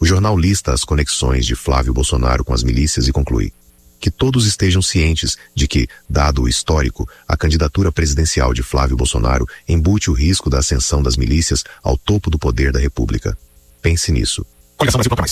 O jornal lista as conexões de Flávio Bolsonaro com as milícias e conclui: que todos estejam cientes de que, dado o histórico, a candidatura presidencial de Flávio Bolsonaro embute o risco da ascensão das milícias ao topo do poder da República. Pense nisso. Coligação Brasil toca mais.